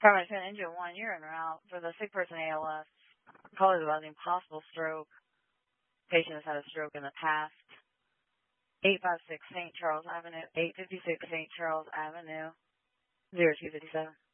Primary skin injury 1, you're en route for the sick person ALS. Callers about an impossible stroke. Patient has had a stroke in the past. 856 St. Charles Avenue, 856 St. Charles Avenue, 0257.